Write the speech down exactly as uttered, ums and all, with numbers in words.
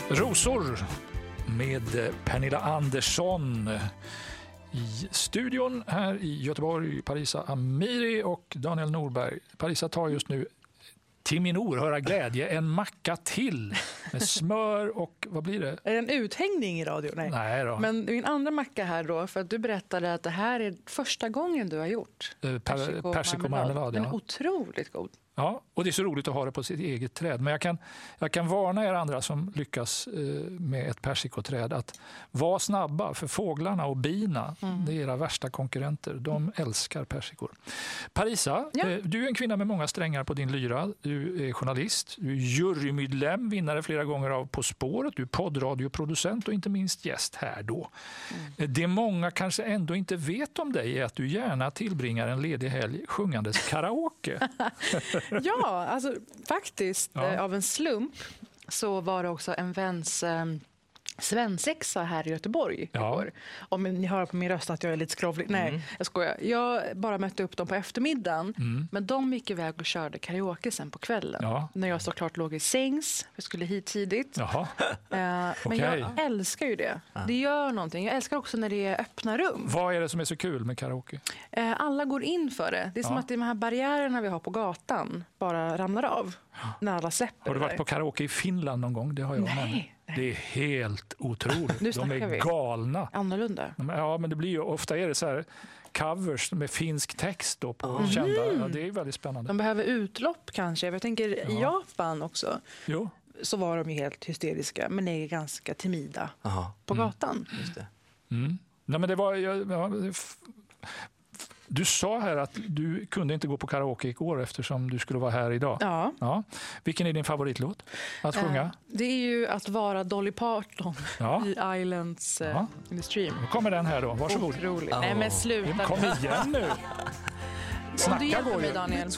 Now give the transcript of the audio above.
Rosor med Pernilla Andersson i studion här i Göteborg. Parisa Amiri och Daniel Norberg. Parisa tar just nu till min oerhörda glädje en macka till med smör och vad blir det? Är det en uthängning i radio? Nej. Nej då. Men min andra macka här då, för att du berättade att det här är första gången du har gjort Eh, per, persikomarmelad. Den Ja. är otroligt god. Ja, och det är så roligt att ha det på sitt eget träd. Men jag kan, jag kan varna er andra som lyckas eh, med ett persikoträd att vara snabba, för fåglarna och bina, mm. det är era värsta konkurrenter. De mm. älskar persikor. Parisa, ja. eh, du är en kvinna med många strängar på din lyra. Du är journalist, du är jurymedlem, vinnare flera gånger av På spåret, du är poddradioproducent och inte minst gäst här då. Mm. Det många kanske ändå inte vet om dig är att du gärna tillbringar en ledig helg sjungandes karaoke. Ja, alltså faktiskt ja. eh, av en slump så var det också en väns eh, svensexa här i Göteborg ja. igår. Om ni hör på min röst att jag är lite skrovlig. Nej, mm. jag skojar. Jag bara mötte upp dem på eftermiddagen. Mm. Men de gick iväg och körde karaoke sen på kvällen. Ja. När jag såklart låg i sängs. Jag skulle hit tidigt. Jaha. Eh, men okay. jag älskar ju det. Ja. Det gör någonting. Jag älskar också när det är öppna rum. Vad är det som är så kul med karaoke? Eh, alla går in för det. Det är som ja. att de här barriärerna vi har på gatan bara ramlar av. När alla släpper. Har du varit på karaoke i Finland någon gång? Det har jag. Nej. Det är helt otroligt. Nu de är vi. galna. Annorlunda. Ja, men det blir ju, ofta är det så här covers med finsk text då på mm. kända. Ja, det är väldigt spännande. De behöver utlopp kanske. Jag tänker ja. i Japan också. Jo. Så var de ju helt hysteriska, men är ganska timida Aha. på mm. gatan. Just det. Mm. Nej, men det var ja, du sa här att du kunde inte gå på karaoke igår eftersom du skulle vara här idag. Ja. ja. Vilken är din favoritlåt att sjunga? Uh, det är ju att vara Dolly Parton ja. i Islands uh, ja. in the Stream. Nu kommer den här då. Varsågod. Otroligt. Oh. Nej, men sluta. Kom igen nu. Snacka du hjälper mig, Daniel.